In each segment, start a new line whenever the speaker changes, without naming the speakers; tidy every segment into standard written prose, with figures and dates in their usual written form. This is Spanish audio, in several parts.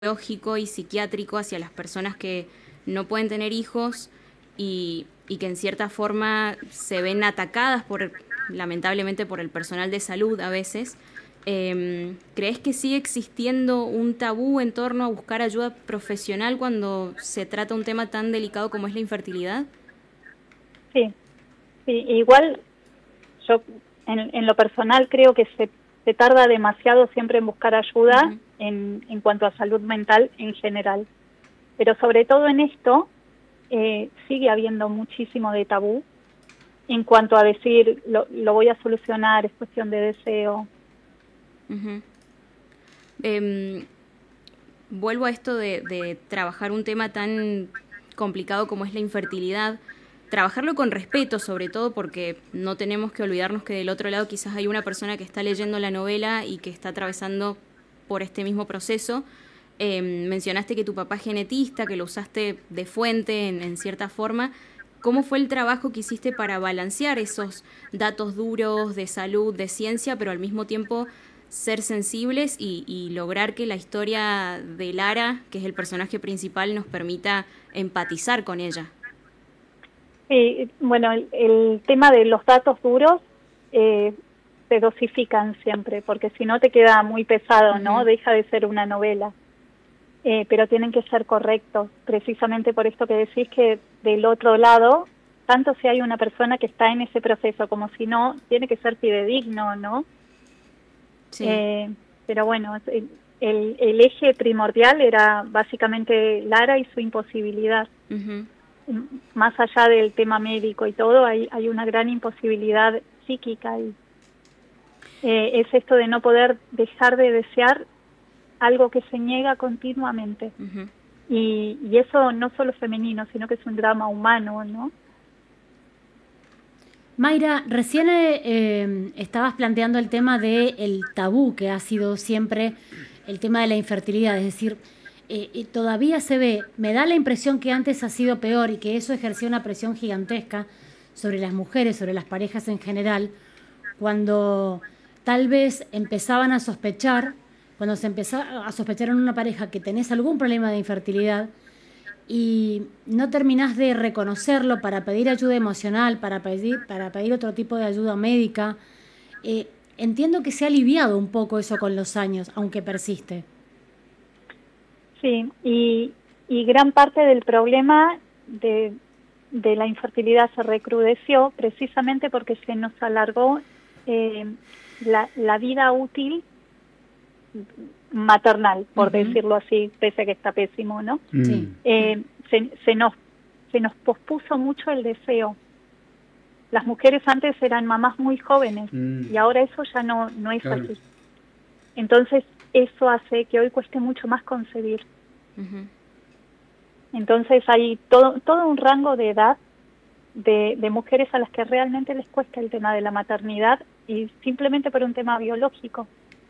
lógico y psiquiátrico hacia las personas que no pueden tener hijos y que en cierta forma se ven atacadas lamentablemente por el personal de salud a veces. ¿Crees que sigue existiendo un tabú en torno a buscar ayuda profesional cuando se trata un tema tan delicado como es la infertilidad?
Sí, sí, igual yo en lo personal creo que se tarda demasiado siempre en buscar ayuda.
Uh-huh.
en cuanto a salud mental en general. Pero sobre todo en esto sigue habiendo muchísimo de tabú en cuanto a decir lo voy a solucionar, es cuestión de deseo.
Uh-huh. Vuelvo a esto de trabajar un tema tan complicado como es la infertilidad, trabajarlo con respeto sobre todo, porque no tenemos que olvidarnos que del otro lado quizás hay una persona que está leyendo la novela y que está atravesando por este mismo proceso. Mencionaste que tu papá es genetista, que lo usaste de fuente en cierta forma. ¿Cómo fue el trabajo que hiciste para balancear esos datos duros de salud, de ciencia, pero al mismo tiempo ser sensibles y lograr que la historia de Lara, que es el personaje principal, nos permita empatizar con ella?
Sí, bueno, el tema de los datos duros se dosifican siempre, porque si no te queda muy pesado, ¿no?
Uh-huh.
Deja de ser una novela. Pero tienen que ser correctos, precisamente por esto que decís, que del otro lado, tanto si hay una persona que está en ese proceso como si no, tiene que ser fidedigno, ¿no?
Sí.
Pero bueno, el eje primordial era básicamente Lara y su imposibilidad.
Uh-huh.
Más allá del tema médico y todo, hay una gran imposibilidad psíquica y es esto de no poder dejar de desear algo que se niega continuamente.
Uh-huh.
Y eso no solo es femenino, sino que es un drama humano, ¿no?
Mayra, recién estabas planteando el tema del tabú que ha sido siempre el tema de la infertilidad, es decir, todavía se ve, me da la impresión que antes ha sido peor y que eso ejercía una presión gigantesca sobre las mujeres, sobre las parejas en general, cuando tal vez empezaban a sospechar, cuando se empezaba a sospechar en una pareja que tenés algún problema de infertilidad, y no terminás de reconocerlo para pedir ayuda emocional, para pedir otro tipo de ayuda médica. Entiendo que se ha aliviado un poco eso con los años, aunque persiste.
Sí, y gran parte del problema de la infertilidad se recrudeció precisamente porque se nos alargó la vida útil maternal, por decirlo así, pese a que está pésimo, ¿no?
Sí.
Se nos pospuso mucho el deseo. Las mujeres antes eran mamás muy jóvenes y ahora eso ya no es
Claro.
así. Entonces eso hace que hoy cueste mucho más concebir.
Uh-huh.
Entonces hay todo un rango de edad de mujeres a las que realmente les cuesta el tema de la maternidad y simplemente por un tema biológico.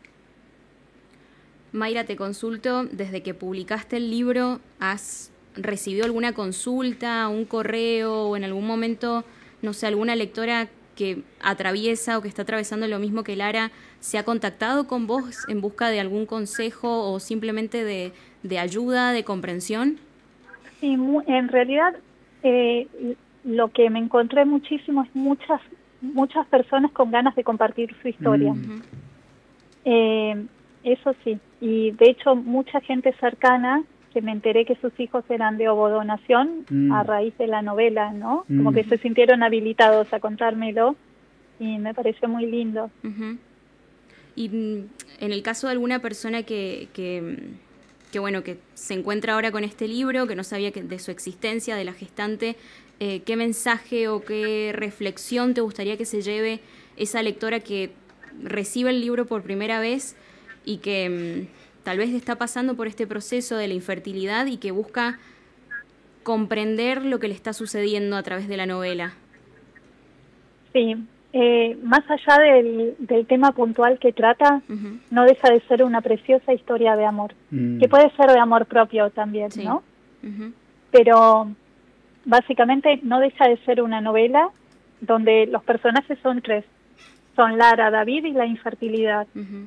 Mayra, te consulto, desde que publicaste el libro, ¿has recibido alguna consulta, un correo o en algún momento, no sé, alguna lectora que atraviesa o que está atravesando lo mismo que Lara, se ha contactado con vos en busca de algún consejo o simplemente de ayuda, de comprensión?
Sí, en realidad lo que me encontré muchísimo es muchas personas con ganas de compartir su historia.
Uh-huh.
Eso sí, y de hecho mucha gente cercana que me enteré que sus hijos eran de ovodonación a raíz de la novela, ¿no? Como que se sintieron habilitados a contármelo y me pareció muy lindo.
Uh-huh. Y en el caso de alguna persona que bueno, que se encuentra ahora con este libro, que no sabía de su existencia, de la gestante, ¿qué mensaje o qué reflexión te gustaría que se lleve esa lectora que recibe el libro por primera vez y que tal vez está pasando por este proceso de la infertilidad y que busca comprender lo que le está sucediendo a través de la novela?
Sí, más allá del tema puntual que trata,
Uh-huh.
no deja de ser una preciosa historia de amor, que puede ser de amor propio también,
Sí.
¿no?
Uh-huh.
Pero básicamente no deja de ser una novela donde los personajes son tres, son Lara, David y la infertilidad.
Uh-huh.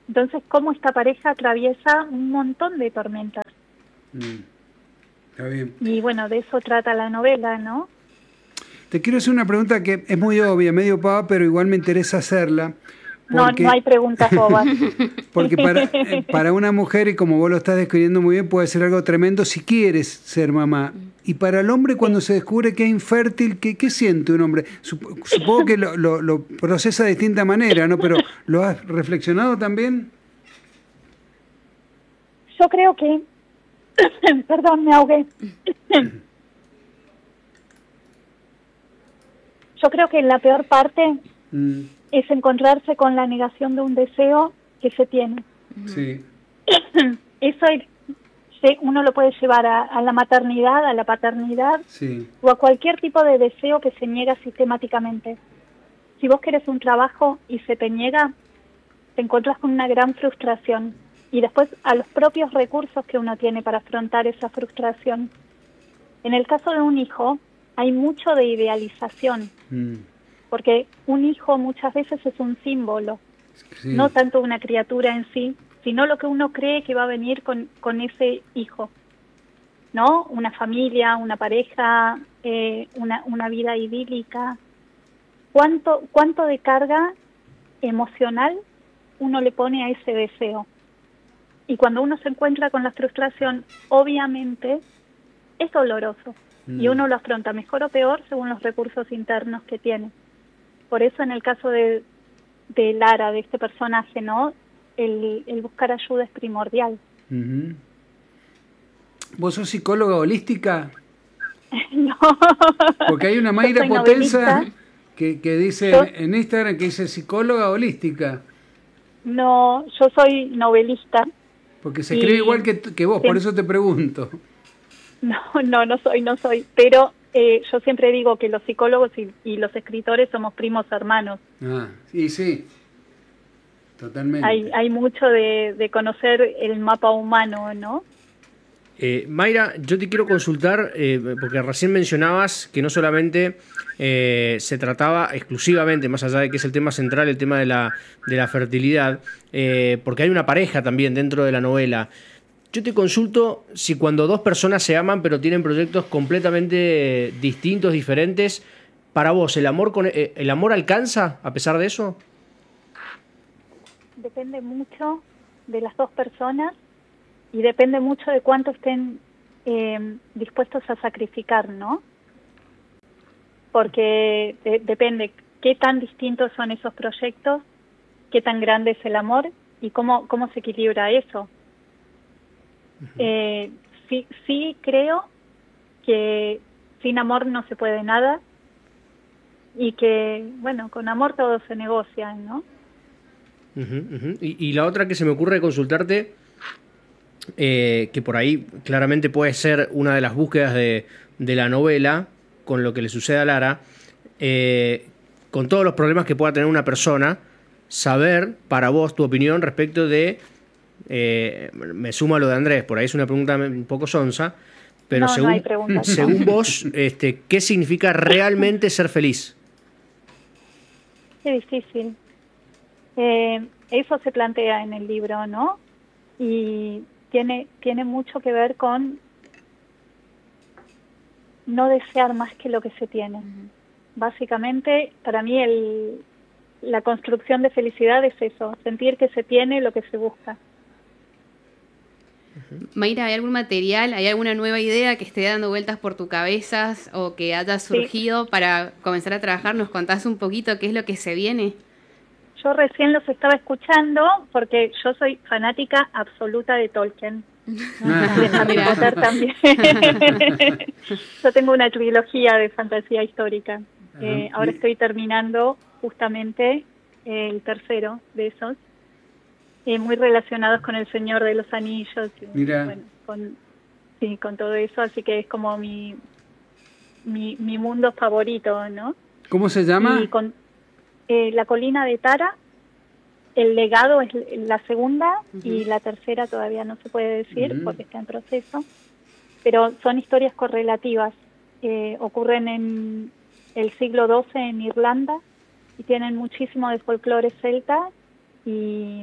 Entonces, cómo esta pareja atraviesa un montón de tormentas.
Está bien.
Y bueno, de eso trata la novela, ¿no?
Te quiero hacer una pregunta que es muy obvia, medio pava, pero igual me interesa hacerla.
Porque, no hay preguntas bobas.
Porque para una mujer, y como vos lo estás describiendo muy bien, puede ser algo tremendo si quieres ser mamá. Y para el hombre, cuando se descubre que es infértil, ¿qué siente un hombre? Supongo que lo procesa de distinta manera, ¿no? Pero ¿lo has reflexionado también?
Yo creo que... Perdón, me ahogué. Yo creo que la peor parte es encontrarse con la negación de un deseo que se tiene.
Sí.
Eso uno lo puede llevar a la maternidad, a la paternidad,
sí,
o a cualquier tipo de deseo que se niega sistemáticamente. Si vos querés un trabajo y se te niega, te encontrás con una gran frustración. Y después a los propios recursos que uno tiene para afrontar esa frustración. En el caso de un hijo, hay mucho de idealización, porque un hijo muchas veces es un símbolo, no tanto una criatura en sí, sino lo que uno cree que va a venir con ese hijo, ¿no? Una familia, una pareja, una vida idílica. ¿Cuánto de carga emocional uno le pone a ese deseo? Y cuando uno se encuentra con la frustración, obviamente es doloroso. Y uno lo afronta mejor o peor según los recursos internos que tiene. Por eso en el caso de Lara, de este personaje, ¿no? El buscar ayuda es primordial.
¿Vos sos psicóloga holística?
No.
Porque hay una Mayra Potenza que dice en Instagram que dice psicóloga holística.
No, yo soy novelista.
Porque se escribe igual que vos, por eso te pregunto.
No soy. Pero yo siempre digo que los psicólogos y los escritores somos primos hermanos.
Sí, totalmente.
Hay mucho de conocer el mapa humano, ¿no?
Mayra, yo te quiero consultar, porque recién mencionabas que no solamente se trataba exclusivamente, más allá de que es el tema central, el tema de la fertilidad, porque hay una pareja también dentro de la novela. Yo te consulto si cuando dos personas se aman pero tienen proyectos completamente distintos, diferentes, para vos, ¿el amor alcanza a pesar de eso?
Depende mucho de las dos personas y depende mucho de cuánto estén dispuestos a sacrificar, ¿no? Porque depende qué tan distintos son esos proyectos, qué tan grande es el amor y cómo se equilibra eso. Sí creo que sin amor no se puede nada y que, bueno, con amor todo se negocia, ¿no?
Y la otra que se me ocurre consultarte, que por ahí claramente puede ser una de las búsquedas de la novela, con lo que le sucede a Lara, con todos los problemas que pueda tener una persona, saber para vos tu opinión respecto de... me sumo a lo de Andrés, por ahí es una pregunta un poco sonsa, pero
no hay preguntas,
según vos, ¿qué significa realmente ser feliz?
Qué difícil. Eso se plantea en el libro, ¿no? Y tiene mucho que ver con no desear más que lo que se tiene. Básicamente, para mí la construcción de felicidad es eso, sentir que se tiene lo que se busca.
Mayra, ¿hay algún material, hay alguna nueva idea que esté dando vueltas por tu cabeza o que haya surgido para comenzar a trabajar? ¿Nos contás un poquito qué es lo que se viene?
Yo recién los estaba escuchando porque yo soy fanática absoluta de Tolkien. De Harry Potter también. Yo tengo una trilogía de fantasía histórica. Ahora estoy terminando justamente el tercero de esos. Muy relacionados con El Señor de los Anillos.
Mira.
Bueno, con todo eso. Así que es como mi mundo favorito, ¿no?
¿Cómo se llama?
Y con La Colina de Tara. El legado es la segunda y la tercera todavía no se puede decir porque está en proceso, pero son historias correlativas, ocurren en el siglo XII en Irlanda y tienen muchísimo de folclore celta y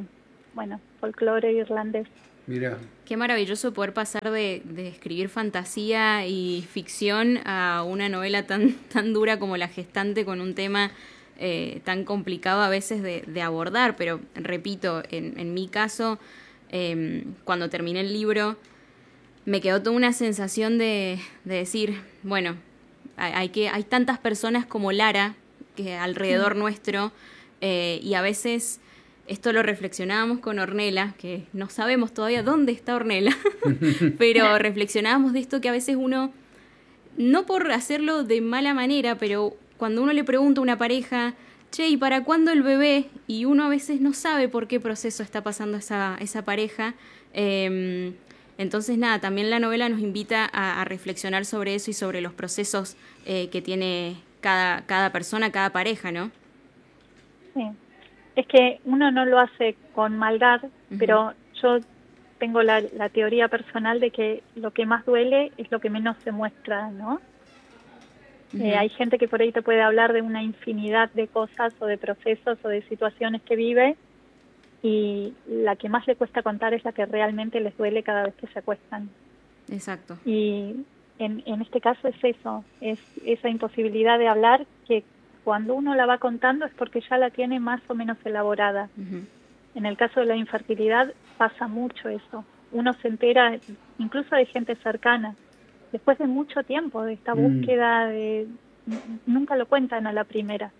folclore irlandés.
Mira.
Qué maravilloso poder pasar de escribir fantasía y ficción a una novela tan dura como La Gestante, con un tema tan complicado a veces de abordar, pero repito, en mi caso, cuando terminé el libro, me quedó toda una sensación de decir, bueno, hay tantas personas como Lara que alrededor nuestro, y a veces esto lo reflexionábamos con Ornella, que no sabemos todavía dónde está Ornella, pero reflexionábamos de esto, que a veces uno, no por hacerlo de mala manera, pero cuando uno le pregunta a una pareja, che, ¿y para cuándo el bebé? Y uno a veces no sabe por qué proceso está pasando esa pareja. Entonces, nada, también la novela nos invita a reflexionar sobre eso y sobre los procesos que tiene cada persona, cada pareja, ¿no?
Sí. Es que uno no lo hace con maldad, pero yo tengo la teoría personal de que lo que más duele es lo que menos se muestra, ¿no? Hay gente que por ahí te puede hablar de una infinidad de cosas o de procesos o de situaciones que vive, y la que más le cuesta contar es la que realmente les duele cada vez que se acuestan.
Exacto.
Y en este caso es eso, es esa imposibilidad de hablar, que cuando uno la va contando es porque ya la tiene más o menos elaborada. En el caso de la infertilidad pasa mucho eso. Uno se entera incluso de gente cercana, después de mucho tiempo de esta búsqueda, nunca lo cuentan a la primera.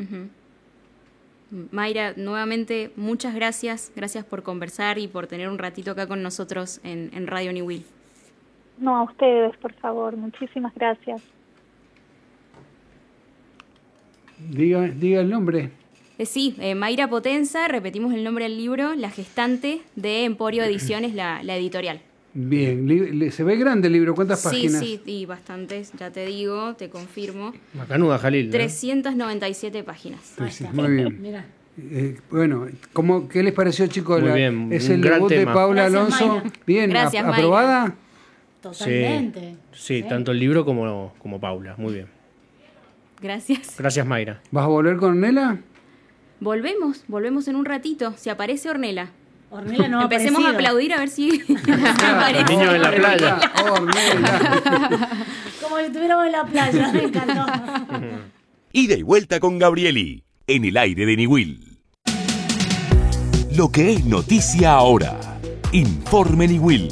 Mayra, nuevamente muchas gracias por conversar y por tener un ratito acá con nosotros en Radio Niwil.
No, a ustedes, por favor, muchísimas gracias.
Diga el nombre.
Sí, Mayra Potenza, repetimos el nombre del libro, La Gestante, de Emporio Ediciones, la editorial.
Bien, se ve grande el libro, ¿cuántas páginas?
Sí, y bastantes, ya te digo, te confirmo.
Macanuda, Jalil, ¿no?
397 páginas.
Muy bien.
Mira.
Bueno, ¿qué les pareció, chicos?
Muy bien,
es
un
el
gran
debut
tema.
de Paula
Gracias,
Alonso.
Mayra.
Bien,
Gracias, Mayra.
¿aprobada?
Totalmente.
Sí, tanto el libro como Paula. Muy bien.
Gracias.
Gracias, Mayra.
¿Vas a volver con Ornella?
Volvemos en un ratito, si aparece Ornella.
Ornella no ha
Empecemos a
aparecido.
aplaudir a ver si aparece.
El niño en la playa.
Ornella.
Como si estuviéramos en la playa, me encantó.
Ida y vuelta con Gabrieli, en el aire de Niwil. Lo que es noticia ahora. Informe Niwil.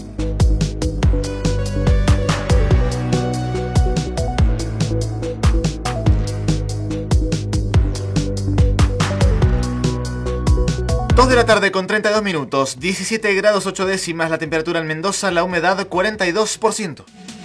De la tarde con 32 minutos, 17 grados 8 décimas la temperatura en Mendoza, la humedad 42%.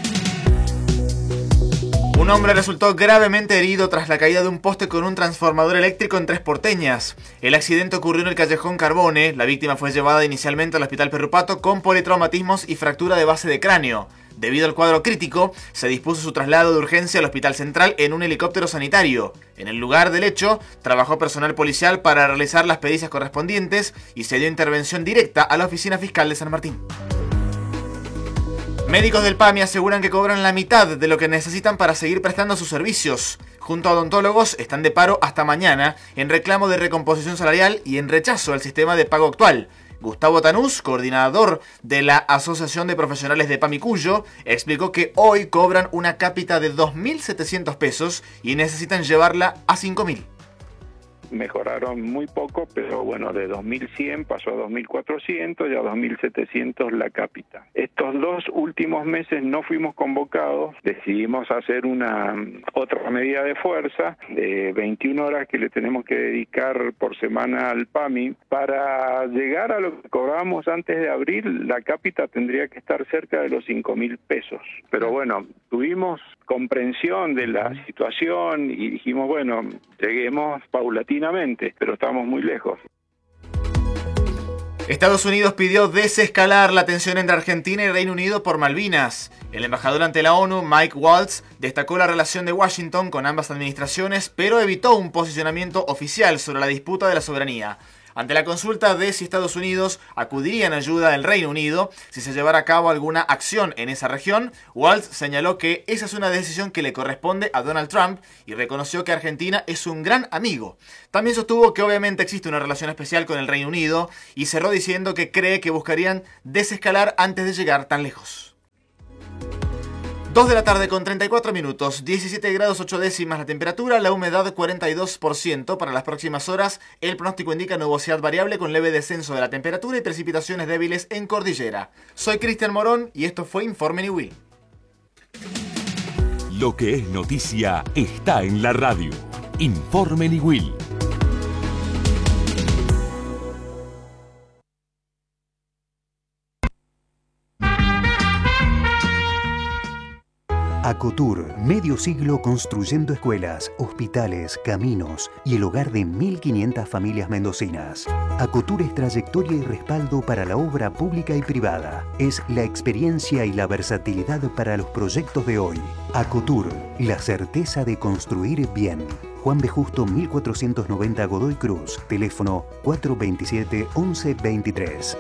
Un hombre resultó gravemente herido tras la caída de un poste con un transformador eléctrico en Tres Porteñas. El accidente ocurrió en el callejón Carbone. La víctima fue llevada inicialmente al hospital Perrupato con politraumatismos y fractura de base de cráneo. Debido al cuadro crítico, se dispuso su traslado de urgencia al Hospital Central en un helicóptero sanitario. En el lugar del hecho, trabajó personal policial para realizar las pericias correspondientes y se dio intervención directa a la Oficina Fiscal de San Martín. Médicos del PAMI aseguran que cobran la mitad de lo que necesitan para seguir prestando sus servicios. Junto a odontólogos están de paro hasta mañana en reclamo de recomposición salarial y en rechazo al sistema de pago actual. Gustavo Tanús, coordinador de la Asociación de Profesionales de PAMI Cuyo, explicó que hoy cobran una cápita de 2.700 pesos y necesitan llevarla a 5.000.
Mejoraron muy poco, pero bueno, de 2.100 pasó a 2.400 y a 2.700 la cápita. Estos 2 últimos meses no fuimos convocados, decidimos hacer otra medida de fuerza de 21 horas que le tenemos que dedicar por semana al PAMI. Para llegar a lo que cobrábamos antes de abril, la cápita tendría que estar cerca de los 5.000 pesos. Pero bueno, tuvimos comprensión de la situación y dijimos, bueno, lleguemos paulatinamente, pero estamos muy lejos.
Estados Unidos pidió desescalar la tensión entre Argentina y Reino Unido por Malvinas. El embajador ante la ONU, Mike Waltz, destacó la relación de Washington con ambas administraciones, pero evitó un posicionamiento oficial sobre la disputa de la soberanía. Ante la consulta de si Estados Unidos acudiría en ayuda del Reino Unido si se llevara a cabo alguna acción en esa región, Waltz señaló que esa es una decisión que le corresponde a Donald Trump y reconoció que Argentina es un gran amigo. También sostuvo que obviamente existe una relación especial con el Reino Unido y cerró diciendo que cree que buscarían desescalar antes de llegar tan lejos. 2 de la tarde con 34 minutos, 17 grados 8 décimas la temperatura, la humedad 42% para las próximas horas. El pronóstico indica nubosidad variable con leve descenso de la temperatura y precipitaciones débiles en cordillera. Soy Cristian Morón y esto fue Informe Niwil.
Lo que es noticia está en la radio. Informe Niwil.
Acotur, medio siglo construyendo escuelas, hospitales, caminos y el hogar de 1.500 familias mendocinas. Acotur es trayectoria y respaldo para la obra pública y privada. Es la experiencia y la versatilidad para los proyectos de hoy. Acotur, la certeza de construir bien. Juan B. Justo 1490 Godoy Cruz, teléfono 427-1123.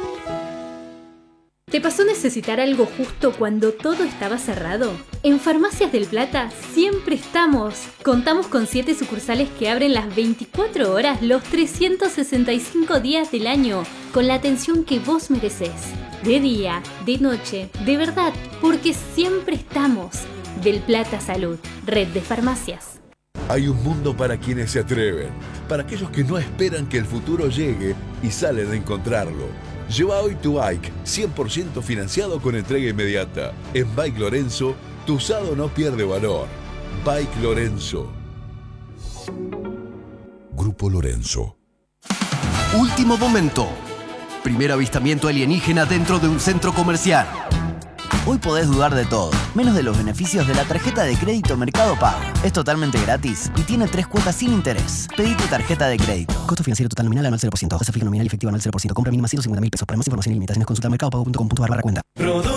¿Te pasó necesitar algo justo cuando todo estaba cerrado? En Farmacias del Plata siempre estamos. Contamos con 7 sucursales que abren las 24 horas los 365 días del año, con la atención que vos mereces. De día, de noche, de verdad, porque siempre estamos. Del Plata Salud, red de farmacias.
Hay un mundo para quienes se atreven, para aquellos que no esperan que el futuro llegue y salen a encontrarlo. Lleva hoy tu bike, 100% financiado con entrega inmediata. En Bike Lorenzo, tu usado no pierde valor. Bike Lorenzo.
Grupo Lorenzo. Último momento. Primer avistamiento alienígena dentro de un centro comercial. Hoy podés dudar de todo, menos de los beneficios de la tarjeta de crédito Mercado Pago. Es totalmente gratis y tiene 3 cuotas sin interés. Pedí tu tarjeta de crédito. Costo financiero total nominal anual 0%. Tasa fija nominal y efectiva anual 0%. Compra mínima 150.000 pesos. Para más información y limitaciones consulta mercadopago.com.ar/cuenta.